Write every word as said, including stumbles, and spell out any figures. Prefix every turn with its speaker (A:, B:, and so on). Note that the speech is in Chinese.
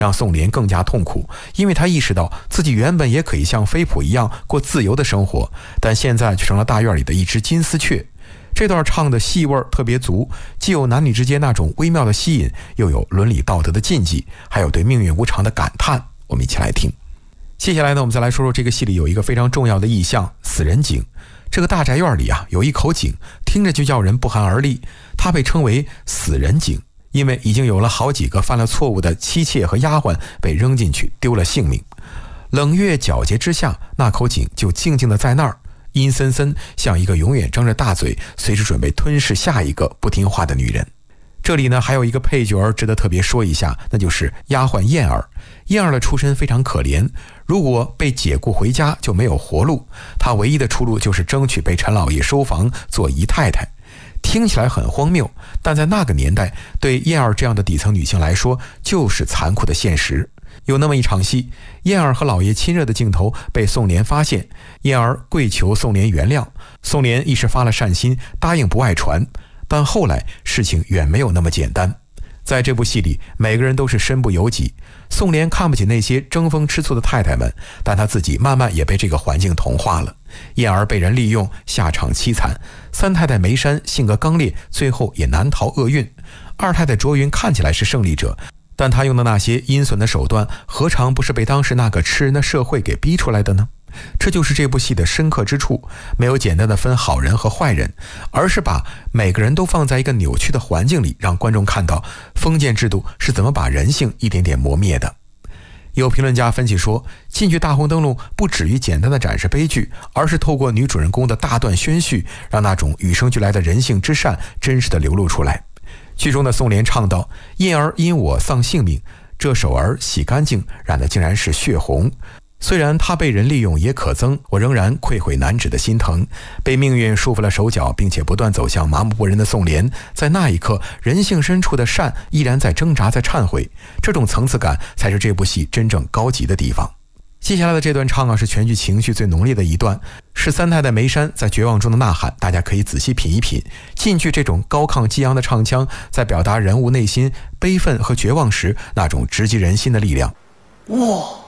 A: 让宋濂更加痛苦，因为他意识到自己原本也可以像飞普一样过自由的生活，但现在却成了大院里的一只金丝雀。这段唱的戏味特别足，既有男女之间那种微妙的吸引，又有伦理道德的禁忌，还有对命运无常的感叹。我们一起来听。接下来呢，我们再来说说这个戏里有一个非常重要的意象——死人井。这个大宅院里啊，有一口井，听着就叫人不寒而栗。它被称为死人井，因为已经有了好几个犯了错误的妻妾和丫鬟被扔进去，丢了性命。冷月皎洁之下，那口井就静静地在那儿，阴森森，像一个永远张着大嘴，随时准备吞噬下一个不听话的女人。这里呢，还有一个配角值得特别说一下，那就是丫鬟燕儿。燕儿的出身非常可怜，如果被解雇回家就没有活路，她唯一的出路就是争取被陈老爷收房做姨太太。听起来很荒谬，但在那个年代，对燕儿这样的底层女性来说，就是残酷的现实。有那么一场戏，燕儿和老爷亲热的镜头被宋濂发现，燕儿跪求宋濂原谅，宋濂一时发了善心，答应不外传。但后来事情远没有那么简单。在这部戏里，每个人都是身不由己。宋濂看不起那些争风吃醋的太太们，但他自己慢慢也被这个环境同化了。燕儿被人利用，下场凄惨；三太太梅山性格刚烈，最后也难逃厄运。二太太卓云看起来是胜利者，但她用的那些阴损的手段，何尝不是被当时那个吃人的社会给逼出来的呢？这就是这部戏的深刻之处，没有简单的分好人和坏人，而是把每个人都放在一个扭曲的环境里，让观众看到封建制度是怎么把人性一点点磨灭的。有评论家分析说，进去大红灯笼不止于简单的展示悲剧，而是透过女主人公的大段宣叙，让那种与生俱来的人性之善真实的流露出来。剧中的宋濂唱道：“燕儿因我丧性命，这手儿洗干净，染的竟然是血红。虽然他被人利用也可憎，我仍然愧悔难止的心疼。”被命运束缚了手脚，并且不断走向麻木不仁的宋濂，在那一刻，人性深处的善依然在挣扎，在忏悔。这种层次感才是这部戏真正高级的地方。接下来的这段唱啊，是全剧情绪最浓烈的一段，是三太太梅山在绝望中的呐喊，大家可以仔细品一品。进去这种高亢激昂的唱腔，在表达人物内心悲愤和绝望时那种直击人心的力量。
B: 哇！